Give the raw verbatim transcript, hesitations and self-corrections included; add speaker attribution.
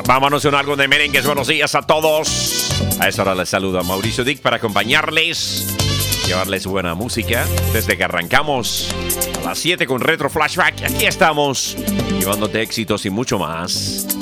Speaker 1: Vámonos con algo de merengues. Buenos días a todos. A esa hora les saluda Mauricio Dick para acompañarles, llevarles buena música desde que arrancamos a las siete con Retro Flashback. Aquí estamos, llevándote éxitos y mucho más.